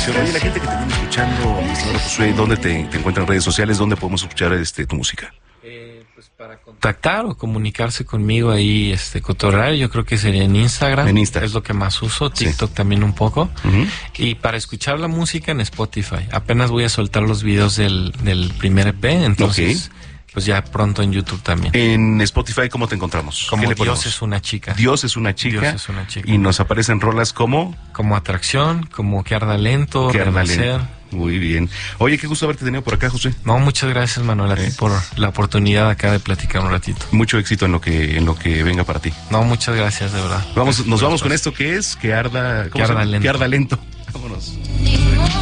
invitación. Oye, la gente que te viene escuchando, mi estimado Josué, ¿dónde te encuentran en redes sociales? ¿Dónde podemos escuchar tu música? Pues para contactar o comunicarse conmigo ahí, cotorrear, yo creo que sería en Instagram. En Insta. Es lo que más uso, TikTok también un poco. Y para escuchar la música en Spotify. Apenas voy a soltar los videos del primer EP, entonces pues ya pronto en YouTube también. En Spotify, ¿cómo te encontramos? Como Dios es una chica. Dios es una chica. Dios es una chica. Y nos aparecen rolas como Atracción, como Que arda lento, Que arda Renacer. lento. Muy bien. Oye, qué gusto haberte tenido por acá, José. No, muchas gracias, Manuel, a ti por la oportunidad acá de platicar un ratito. Mucho éxito en lo que venga para ti. No, muchas gracias, de verdad. Nos vamos con esto que es Que arda lento. Vámonos.